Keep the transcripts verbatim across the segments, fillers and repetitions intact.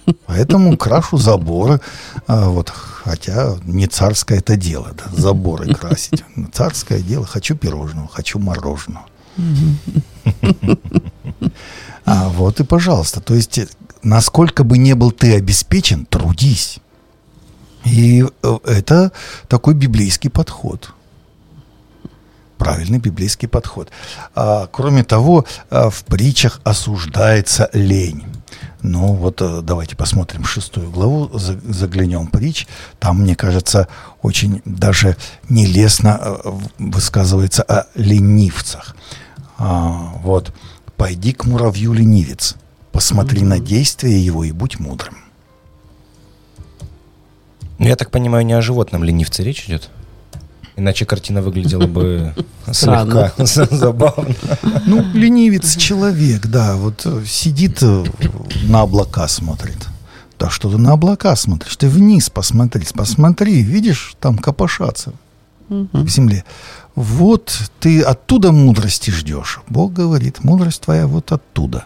Поэтому крашу заборы. А, вот, хотя не царское это дело, да, заборы красить. Царское дело. Хочу пирожного, хочу мороженого. А вот и пожалуйста. То есть, насколько бы не был ты обеспечен, трудись. И это такой библейский подход. Правильный библейский подход. А, кроме того, а, в притчах осуждается лень. Ну вот давайте посмотрим шестую главу, заглянем притч. Там, мне кажется, очень даже нелестно высказывается о ленивцах. А, вот. «Пойди к муравью, ленивец, посмотри mm-hmm. на действия его и будь мудрым». Ну, я так понимаю, не о животном ленивце речь идет? Иначе картина выглядела бы слегка забавно. Ну, ленивец человек, да, вот сидит на облака смотрит. Да что ты на облака смотришь? Ты вниз посмотри, посмотри, видишь, там копошатся в земле. Вот ты оттуда мудрости ждешь. Бог говорит, мудрость твоя вот оттуда.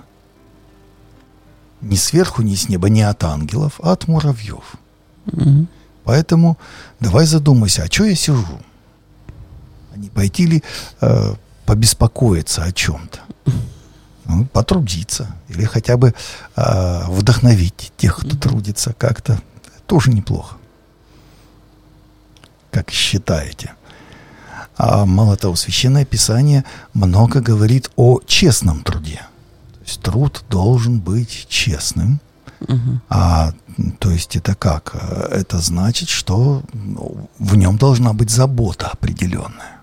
Не сверху, не с неба, не от ангелов, а от муравьев. Mm-hmm. Поэтому давай задумайся, а что я сижу? А не пойти ли э, побеспокоиться о чем-то? Ну, потрудиться. Или хотя бы э, вдохновить тех, кто трудится как-то. Тоже неплохо. Как считаете? А мало того, Священное Писание много говорит о честном труде. То есть труд должен быть честным. Uh-huh. А, то есть это как? Это значит, что в нем должна быть забота определенная.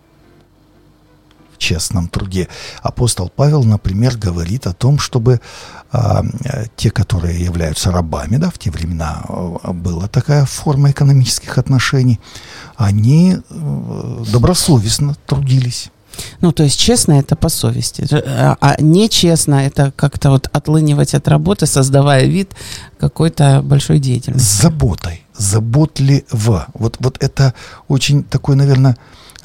В честном труде. Апостол Павел, например, говорит о том, чтобы а, те, которые являются рабами, да, в те времена была такая форма экономических отношений, они добросовестно трудились. Ну, то есть честно это по совести, а нечестно это как-то вот отлынивать от работы, создавая вид какой-то большой деятельности. С заботой, заботливо. Вот, вот это очень такой, наверное,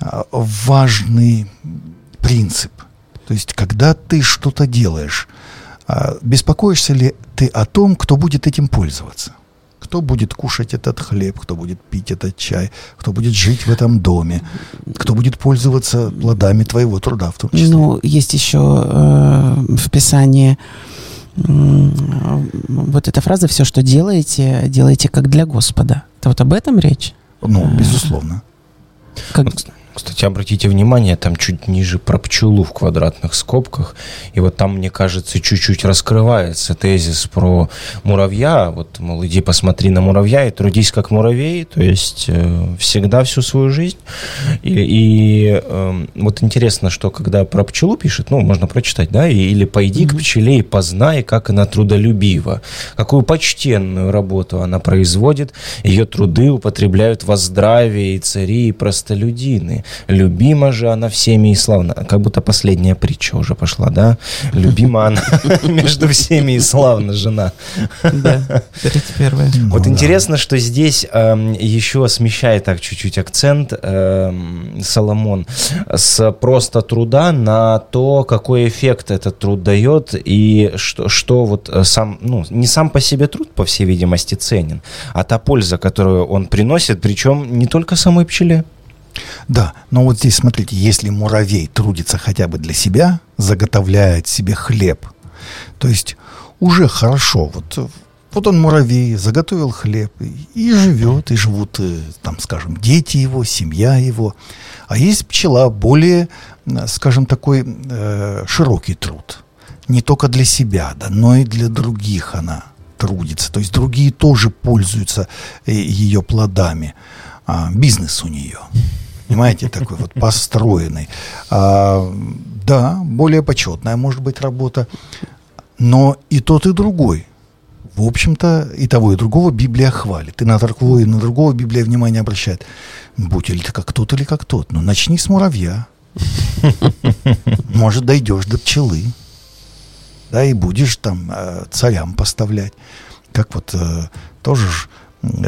важный принцип. То есть, когда ты что-то делаешь, беспокоишься ли ты о том, кто будет этим пользоваться? Кто будет кушать этот хлеб, кто будет пить этот чай, кто будет жить в этом доме, кто будет пользоваться плодами твоего труда в том числе. Ну, есть еще э, в Писании э, вот эта фраза «все, что делаете, делайте как для Господа». Это вот об этом речь? Ну, безусловно. Как... Кстати, обратите внимание, там чуть ниже про пчелу в квадратных скобках, и вот там, мне кажется, чуть-чуть раскрывается тезис про муравья, вот, мол, иди посмотри на муравья и трудись как муравей, то есть э, всегда всю свою жизнь. И, и э, вот интересно, что когда про пчелу пишет, ну, можно прочитать, да, и, или «пойди mm-hmm. к пчеле и познай, как она трудолюбива, какую почтенную работу она производит, ее труды употребляют во здравие и цари, и простолюдины». Любима же она всеми и славна. Как будто последняя притча уже пошла, да? Любима она между всеми и славна жена. Да, тридцать первая. Вот интересно, что здесь еще смещает так чуть-чуть акцент Соломон с просто труда на то, какой эффект этот труд дает, и что, что вот сам, ну, не сам по себе труд, по всей видимости, ценен, а та польза, которую он приносит, причем не только самой пчеле. Да, но вот здесь, смотрите, если муравей трудится хотя бы для себя, заготовляет себе хлеб, то есть уже хорошо. Вот, вот он муравей, заготовил хлеб и, и живет, и живут, там, скажем, дети его, семья его. А есть пчела, более, скажем, такой э, широкий труд. Не только для себя, да, но и для других она трудится. То есть другие тоже пользуются ее плодами. А, бизнес у нее. Понимаете, такой вот построенный. А, да, более почетная может быть работа, но и тот, и другой. В общем-то, и того, и другого Библия хвалит. И на того, и на другого Библия внимание обращает. Будь или ты как тот, или как тот. Но начни с муравья. Может, дойдешь до пчелы. Да, и будешь там царям поставлять. Как вот тоже ж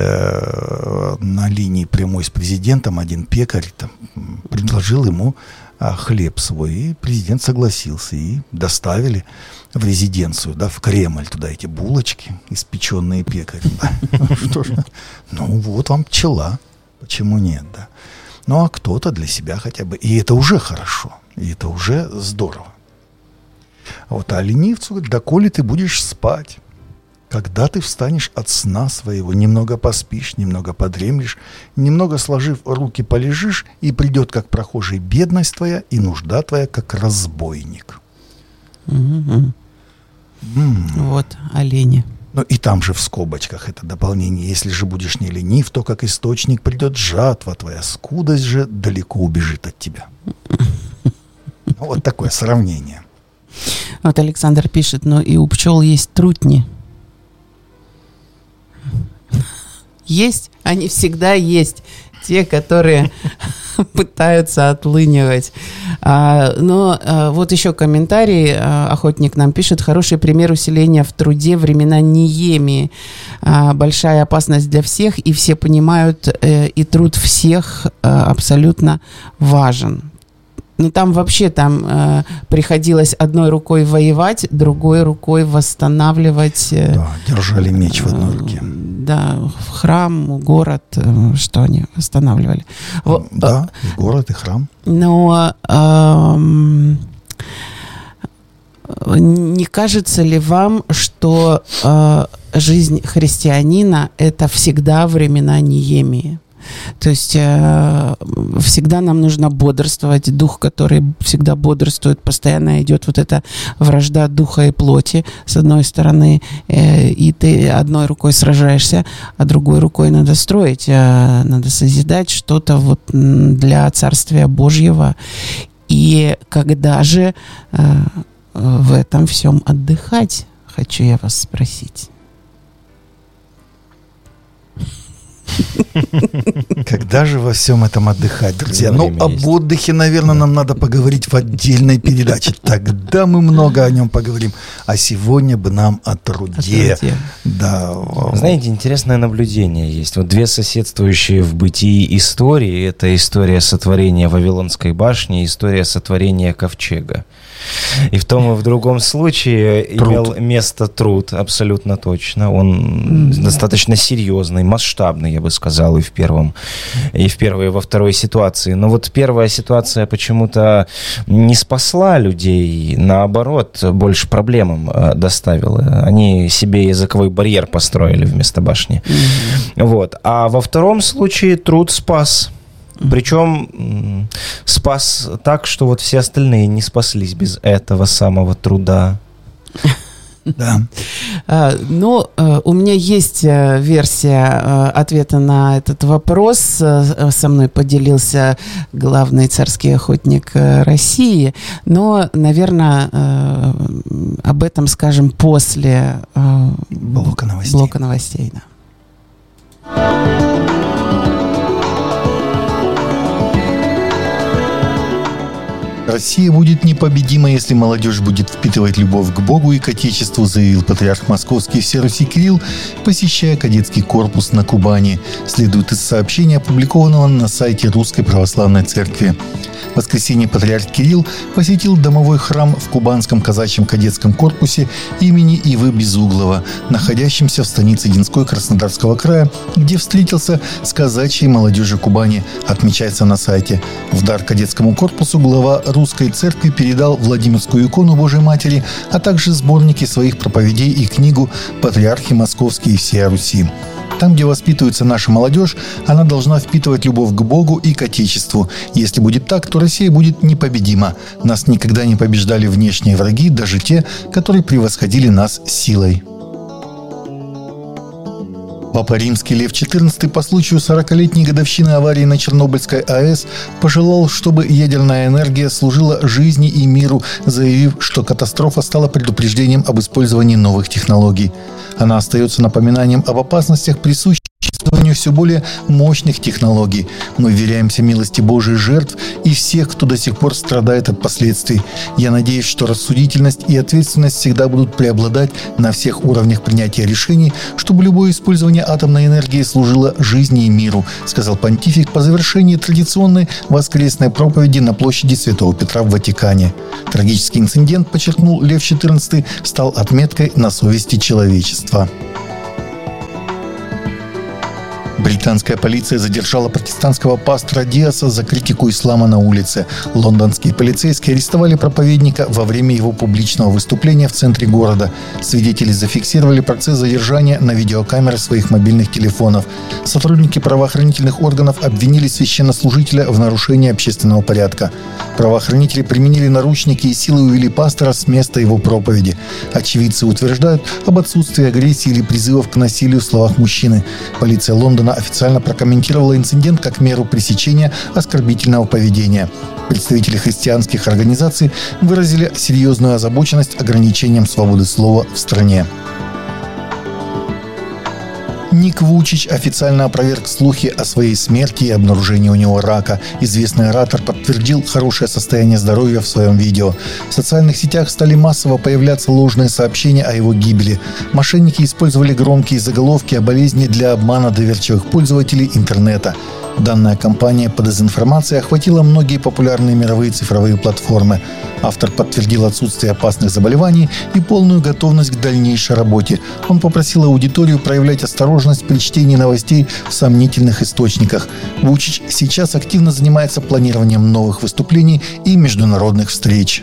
на линии прямой с президентом один пекарь там предложил ему а, хлеб свой. И президент согласился. И доставили в резиденцию, да, в Кремль туда эти булочки, испеченные пекарем. Что ж, ну вот вам пчела. Почему нет, да? Ну а кто-то для себя хотя бы. И это уже хорошо. И это уже здорово. Вот, а ленивцу говорит: доколе ты будешь спать? Когда ты встанешь от сна своего, немного поспишь, немного подремлешь, немного сложив руки полежишь, и придет, как прохожий, бедность твоя, и нужда твоя, как разбойник. Mm-hmm. Mm. Вот, олени. Ну и там же в скобочках это дополнение. Если же будешь не ленив, то как источник придет жатва твоя, скудость же далеко убежит от тебя. Ну, вот такое сравнение. Вот Александр пишет: но и у пчел есть трутни. Есть, они всегда есть. Те, которые пытаются отлынивать. А, но а, вот еще комментарий. А, охотник нам пишет: хороший пример усиления в труде времена Неемии. А, большая опасность для всех, и все понимают, э, и труд всех э, абсолютно важен. Ну, там вообще там э, приходилось одной рукой воевать, другой рукой восстанавливать. Э, да, держали меч в одной руке. Э, да, храм, город, э, что они восстанавливали. Да, и город, и храм. Но э, не кажется ли вам, что э, жизнь христианина – это всегда времена Неемии? То есть э, всегда нам нужно бодрствовать, дух, который всегда бодрствует, постоянно идет вот эта вражда духа и плоти, с одной стороны, э, и ты одной рукой сражаешься, а другой рукой надо строить, э, надо созидать что-то вот для Царствия Божьего. И когда же э, в этом всем отдыхать, хочу я вас спросить. Когда же во всем этом отдыхать, друзья? Ну, об есть. Отдыхе, наверное, нам надо поговорить в отдельной передаче. Тогда мы много о нем поговорим. А сегодня бы нам о труде. О труде. Да. Знаете, интересное наблюдение есть. Вот две соседствующие в бытии истории. Это история сотворения Вавилонской башни и история сотворения ковчега. И в том и в другом случае труд. Имел место труд, абсолютно точно. Он mm-hmm. достаточно серьезный, масштабный, я бы сказал, и в первом, и в первой, и во второй ситуации. Но вот первая ситуация почему-то не спасла людей, наоборот, больше проблемам доставила. Они себе языковой барьер построили вместо башни. Mm-hmm. Вот. А во втором случае труд спас. Причем спас так, что вот все остальные не спаслись без этого самого труда. Да. Ну, у меня есть версия ответа на этот вопрос. Со мной поделился главный царский охотник России. Но, наверное, об этом скажем после блока новостей. Блока новостей, да. Россия будет непобедима, если молодежь будет впитывать любовь к Богу и к Отечеству, заявил патриарх Московский и всея Руси Кирилл, посещая кадетский корпус на Кубани. Следует из сообщения, опубликованного на сайте Русской Православной Церкви. В воскресенье патриарх Кирилл посетил домовой храм в Кубанском казачьем кадетском корпусе имени Ивы Безуглова, находящемся в станице Динской Краснодарского края, где встретился с казачьей молодежью Кубани, отмечается на сайте. В дар кадетскому корпусу глава Русской Церкви передал Владимирскую икону Божией Матери, а также сборники своих проповедей и книгу «Патриархи Московские и всея Руси». Там, где воспитывается наша молодежь, она должна впитывать любовь к Богу и к Отечеству. Если будет так, то Россия будет непобедима. Нас никогда не побеждали внешние враги, даже те, которые превосходили нас силой. Папа Римский Лев четырнадцатый по случаю сорокалетней годовщины аварии на Чернобыльской АЭС пожелал, чтобы ядерная энергия служила жизни и миру, заявив, что катастрофа стала предупреждением об использовании новых технологий. Она остается напоминанием об опасностях, присущих существованию использованию все более мощных технологий. Мы вверяемся милости Божией жертв и всех, кто до сих пор страдает от последствий. Я надеюсь, что рассудительность и ответственность всегда будут преобладать на всех уровнях принятия решений, чтобы любое использование атомной энергии служило жизни и миру, сказал понтифик по завершении традиционной воскресной проповеди на площади Святого Петра в Ватикане. Трагический инцидент, подчеркнул Лев четырнадцатый, стал отметкой на совести человечества. Британская полиция задержала протестантского пастора Диаса за критику ислама на улице. Лондонские полицейские арестовали проповедника во время его публичного выступления в центре города. Свидетели зафиксировали процесс задержания на видеокамеры своих мобильных телефонов. Сотрудники правоохранительных органов обвинили священнослужителя в нарушении общественного порядка. Правоохранители применили наручники и силой увели пастора с места его проповеди. Очевидцы утверждают об отсутствии агрессии или призывов к насилию в словах мужчины. Полиция Лондона официально прокомментировала инцидент как меру пресечения оскорбительного поведения. Представители христианских организаций выразили серьезную озабоченность ограничением свободы слова в стране. Ник Вучич официально опроверг слухи о своей смерти и обнаружении у него рака. Известный оратор подтвердил хорошее состояние здоровья в своем видео. В социальных сетях стали массово появляться ложные сообщения о его гибели. Мошенники использовали громкие заголовки о болезни для обмана доверчивых пользователей интернета. Данная кампания по дезинформации охватила многие популярные мировые цифровые платформы. Автор подтвердил отсутствие опасных заболеваний и полную готовность к дальнейшей работе. Он попросил аудиторию проявлять осторожность при чтении новостей в сомнительных источниках. Вучич сейчас активно занимается планированием новых выступлений и международных встреч.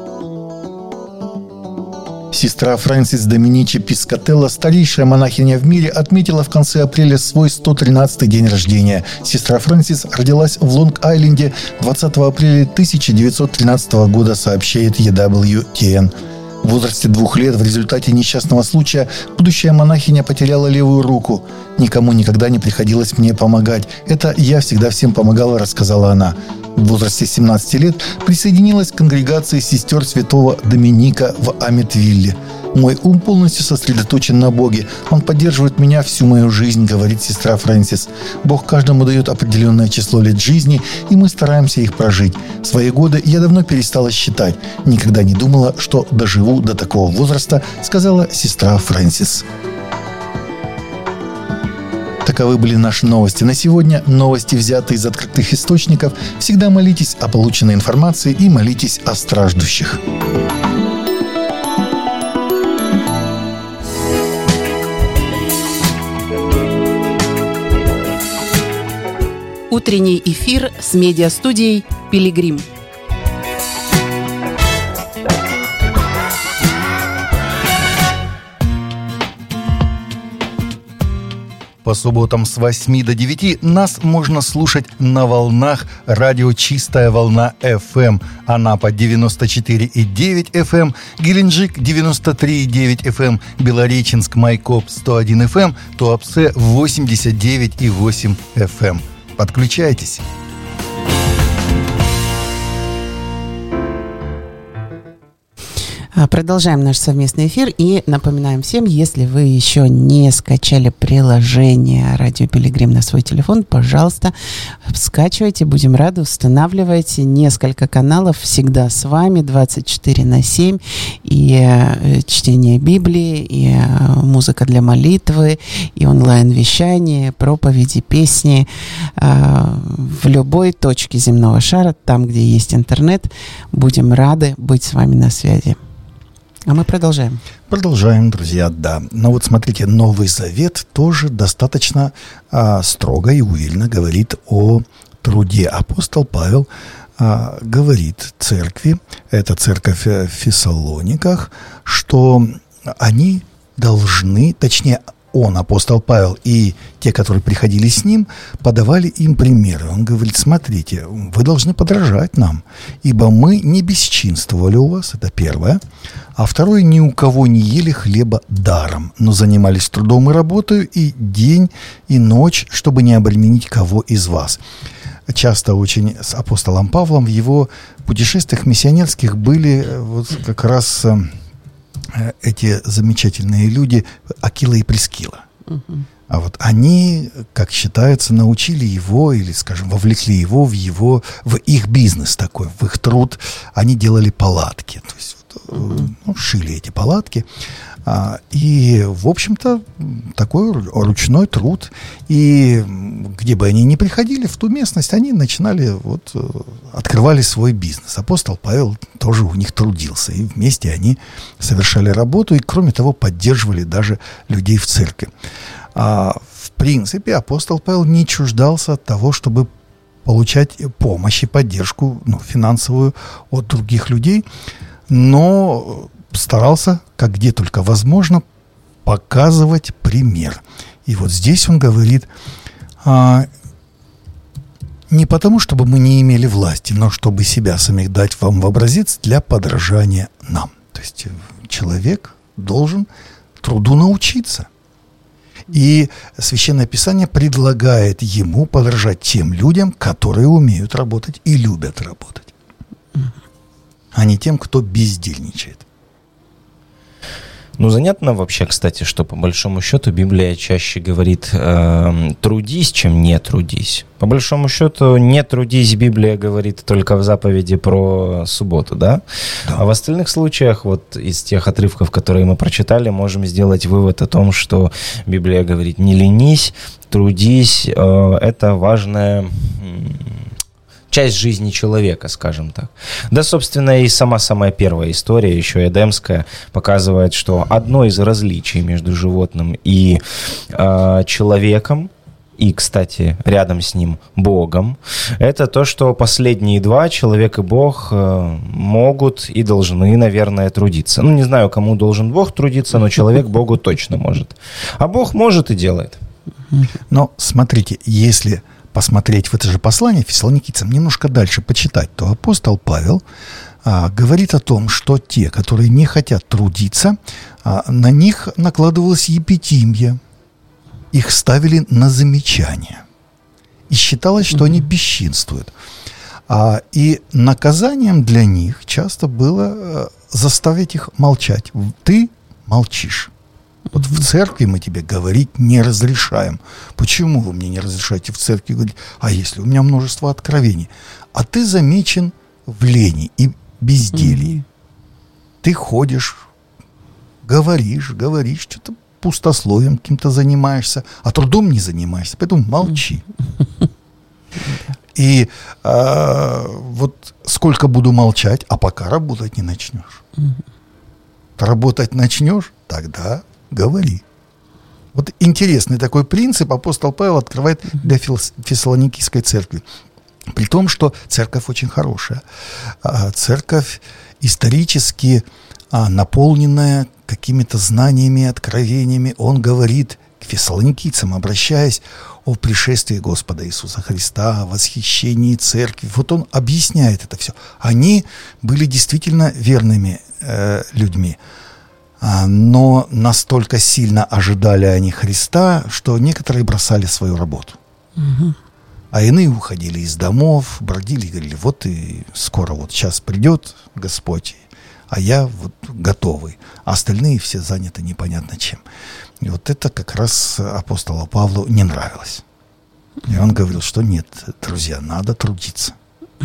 Сестра Фрэнсис Доминичи Пискателло, старейшая монахиня в мире, отметила в конце апреля свой сто тринадцатый день рождения. Сестра Фрэнсис родилась в Лонг-Айленде двадцатого апреля тысяча девятьсот тринадцатого года, сообщает и дабл ю ти эн. В возрасте двух лет в результате несчастного случая будущая монахиня потеряла левую руку. «Никому никогда не приходилось мне помогать. Это я всегда всем помогала», — рассказала она. В возрасте семнадцати лет присоединилась к конгрегации сестер святого Доминика в Амитвилле. «Мой ум полностью сосредоточен на Боге. Он поддерживает меня всю мою жизнь», — говорит сестра Фрэнсис. «Бог каждому дает определенное число лет жизни, и мы стараемся их прожить. Свои годы я давно перестала считать. Никогда не думала, что доживу до такого возраста», — сказала сестра Фрэнсис. Таковы были наши новости на сегодня. Новости взяты из открытых источников. Всегда молитесь о полученной информации и молитесь о страждущих. Утренний эфир с медиастудией «Пилигрим». По субботам с восьми до девяти нас можно слушать на волнах радио «Чистая волна эф эм». Анапа девяносто четыре и девять эф эм, Геленджик девяносто три и девять эф эм, Белореченск, Майкоп сто один эф эм, Туапсе восемьдесят девять и восемь эф эм. Подключайтесь. Продолжаем наш совместный эфир и напоминаем всем, если вы еще не скачали приложение «Радио Пилигрим» на свой телефон, пожалуйста, скачивайте, будем рады, устанавливайте. Несколько каналов всегда с вами, двадцать четыре на семь, и э, чтение Библии, и э, музыка для молитвы, и онлайн-вещание, проповеди, песни э, в любой точке земного шара, там, где есть интернет. Будем рады быть с вами на связи. А мы продолжаем. Продолжаем, друзья, да. Но вот смотрите, Новый Завет тоже достаточно а, строго и уверенно говорит о труде. Апостол Павел а, говорит церкви, это церковь в Фессалониках, что они должны, точнее, он, апостол Павел, и те, которые приходили с ним, подавали им примеры. Он говорит: смотрите, вы должны подражать нам, ибо мы не бесчинствовали у вас, это первое. А второе, ни у кого не ели хлеба даром, но занимались трудом и работой и день, и ночь, чтобы не обременить кого из вас. Часто очень с апостолом Павлом в его путешествиях миссионерских были вот как раз эти замечательные люди Акила и Прискила. Угу. А вот они, как считается, научили его или, скажем, вовлекли его в его, в их бизнес такой, в их труд. Они делали палатки, то есть ну, шили эти палатки. А, и, в общем-то, такой ручной труд. И где бы они ни приходили, в ту местность, они начинали, вот, открывали свой бизнес. Апостол Павел тоже у них трудился. И вместе они совершали работу и, кроме того, поддерживали даже людей в церкви. А, в принципе, апостол Павел не чуждался от того, чтобы получать помощь и поддержку, ну, финансовую от других людей, но старался, как где только возможно, показывать пример. И вот здесь он говорит, а, не потому, чтобы мы не имели власти, но чтобы себя самих дать вам в образец для подражания нам. То есть человек должен труду научиться. И Священное Писание предлагает ему подражать тем людям, которые умеют работать и любят работать, а не тем, кто бездельничает. Ну, занятно вообще, кстати, что по большому счету Библия чаще говорит э, «трудись», чем «не трудись». По большому счету «не трудись» Библия говорит только в заповеди про субботу, да? Да. А в остальных случаях, вот из тех отрывков, которые мы прочитали, можем сделать вывод о том, что Библия говорит «не ленись», «трудись». Э, это важная часть жизни человека, скажем так. Да, собственно, и сама самая первая история, еще эдемская, показывает, что одно из различий между животным и э, человеком, и, кстати, рядом с ним Богом, это то, что последние два, человек и Бог, э, могут и должны, наверное, трудиться. Ну, не знаю, кому должен Бог трудиться, но человек Богу точно может. А Бог может и делает. Но смотрите, если посмотреть в это же послание фессалоникийцам, немножко дальше почитать, то апостол Павел а, говорит о том, что те, которые не хотят трудиться, а, на них накладывалась епитимия, их ставили на замечание. И считалось, что они бесчинствуют. А, и наказанием для них часто было а, заставить их молчать. Ты молчишь. Вот в церкви мы тебе говорить не разрешаем. Почему вы мне не разрешаете в церкви говорить? А если у меня множество откровений? А ты замечен в лени и безделии. Mm-hmm. Ты ходишь, говоришь, говоришь, что-то пустословием каким-то занимаешься, а трудом не занимаешься, поэтому молчи. Mm-hmm. И а, вот сколько буду молчать, а пока работать не начнешь. Mm-hmm. Работать начнешь, тогда говори. Вот интересный такой принцип апостол Павел открывает для Фессалоникийской церкви. При том, что церковь очень хорошая. Церковь исторически наполненная какими-то знаниями, откровениями. Он говорит к фессалоникийцам, обращаясь о пришествии Господа Иисуса Христа, о восхищении церкви. Вот он объясняет это все. Они были действительно верными э, людьми. Но настолько сильно ожидали они Христа, что некоторые бросали свою работу. Угу. А иные уходили из домов, бродили и говорили, вот и скоро вот сейчас придет Господь, а я вот готовый. А остальные все заняты непонятно чем. И вот это как раз апостолу Павлу не нравилось. И он говорил, что нет, друзья, надо трудиться.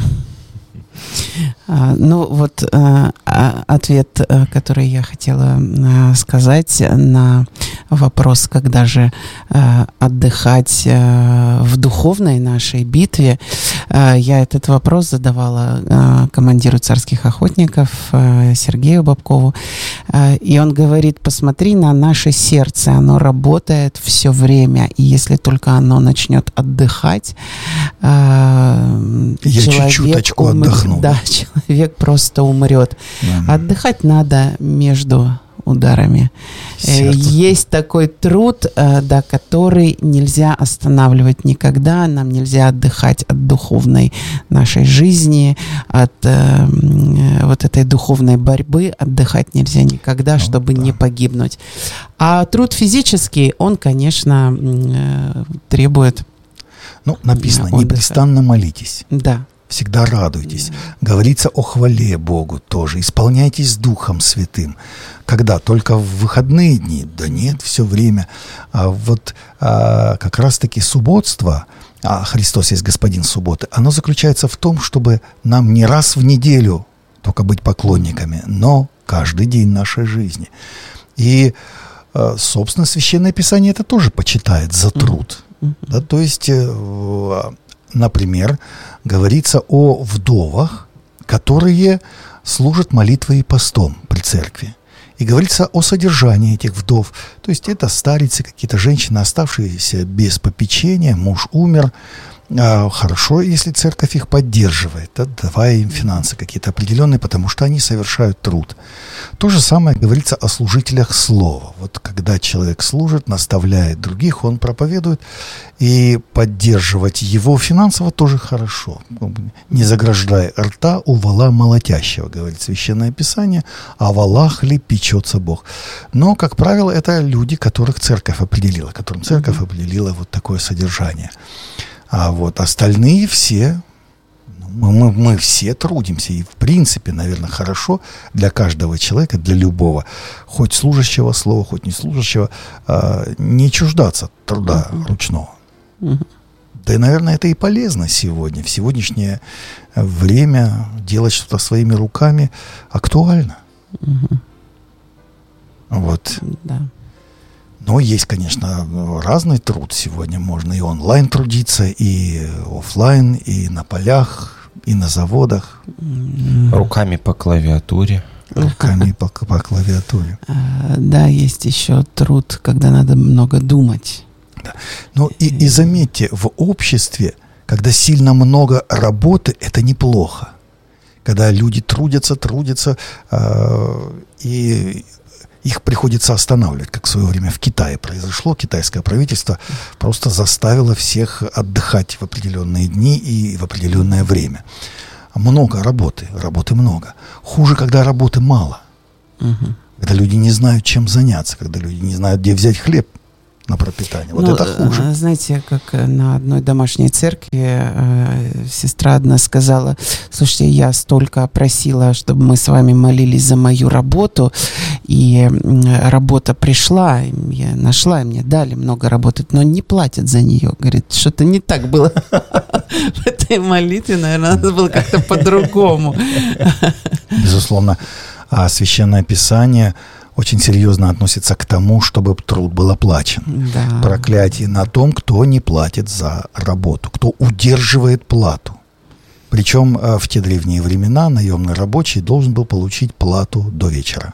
Ну вот ответ, который я хотела сказать на вопрос, когда же отдыхать в духовной нашей битве, я этот вопрос задавала командиру царских охотников Сергею Бабкову, и он говорит, посмотри на наше сердце, оно работает все время, и если только оно начнет отдыхать, я чуть-чуточку отдохну. Да, человек просто умрет. Mm-hmm. Отдыхать надо между ударами. Сердце. Есть такой труд, да, который нельзя останавливать никогда. Нам нельзя отдыхать от духовной нашей жизни, от э, вот этой духовной борьбы. Отдыхать нельзя никогда, ну, чтобы да. не погибнуть. А труд физический, он, конечно, э, требует... Ну, написано, отдыха. Непрестанно молитесь. Да. всегда радуйтесь. Говорится о хвале Богу тоже. Исполняйтесь Духом Святым. Когда? Только в выходные дни? Да нет, все время. А вот а, как раз-таки субботство, а Христос есть Господин субботы, оно заключается в том, чтобы нам не раз в неделю только быть поклонниками, но каждый день нашей жизни. И, а, собственно, Священное Писание это тоже почитает за труд. Mm-hmm. Да, то есть... Например, говорится о вдовах, которые служат молитвой и постом при церкви. И говорится о содержании этих вдов. То есть это старицы, какие-то женщины, оставшиеся без попечения, муж умер. Хорошо, если церковь их поддерживает, да, давая им финансы какие-то определенные, потому что они совершают труд. То же самое говорится о служителях слова. Вот когда человек служит, наставляет других, он проповедует, и поддерживать его финансово тоже хорошо. Не заграждай рта у вола молотящего, говорит Священное Писание, а валах ли печется Бог. Но, как правило, это люди, которых церковь определила, которым церковь определила вот такое содержание. А вот остальные все, мы, мы, мы все трудимся. И в принципе, наверное, хорошо для каждого человека, для любого, хоть служащего слова, хоть не служащего, э, не чуждаться труда uh-huh. ручного. Uh-huh. Да и, наверное, это и полезно сегодня. В сегодняшнее время делать что-то своими руками актуально. Uh-huh. Вот. Да. Но есть, конечно, разный труд сегодня. Можно и онлайн трудиться, и офлайн, и на полях, и на заводах. Руками по клавиатуре. Руками по, по клавиатуре. Да, есть еще труд, когда надо много думать. Да. Ну и, и заметьте, в обществе, когда сильно много работы, это неплохо. Когда люди трудятся, трудятся, э, и... их приходится останавливать, как в свое время в Китае произошло. Китайское правительство просто заставило всех отдыхать в определенные дни и в определенное время. Много работы, работы много. Хуже, когда работы мало. Угу. Когда люди не знают, чем заняться, когда люди не знают, где взять хлеб на пропитание. Вот ну, это хуже. Знаете, как на одной домашней церкви э, сестра одна сказала: слушайте, я столько просила, чтобы мы с вами молились за мою работу, и э, работа пришла, я нашла, и мне дали много работать, но не платят за нее. Говорит, что-то не так было в этой молитве, наверное, надо было как-то по-другому. Безусловно, Священное Писание очень серьезно относится к тому, чтобы труд был оплачен. Да. Проклятие на том, кто не платит за работу, кто удерживает плату. Причем в те древние времена наемный рабочий должен был получить плату до вечера.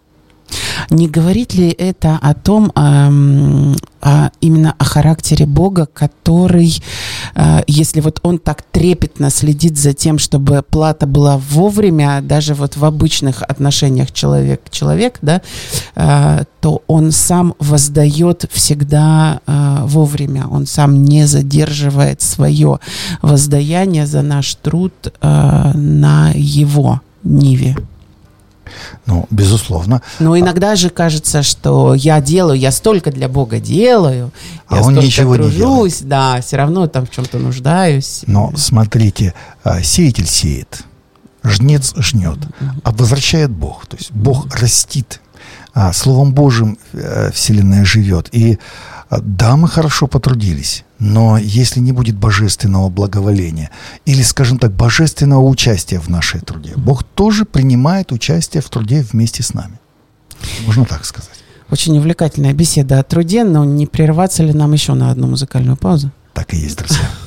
Не говорит ли это о том, эм, а именно о характере Бога, который, э, если вот Он так трепетно следит за тем, чтобы плата была вовремя, даже вот в обычных отношениях человек-человек, да, э, то Он сам воздает всегда э, вовремя, Он сам не задерживает свое воздаяние за наш труд э, на Его ниве. Ну, безусловно. Но иногда же кажется, что я делаю, я столько для Бога делаю, а я он столько ничего тружусь, не делает. Да, все равно там в чем-то нуждаюсь. Но смотрите, сеятель сеет, жнец жнет, а возвращает Бог. То есть Бог растит, а Словом Божьим вселенная живет. И да, мы хорошо потрудились, но если не будет божественного благоволения или, скажем так, божественного участия в нашей труде, Бог тоже принимает участие в труде вместе с нами. Можно так сказать. Очень увлекательная беседа о труде, но не прерваться ли нам еще на одну музыкальную паузу? Так и есть, друзья.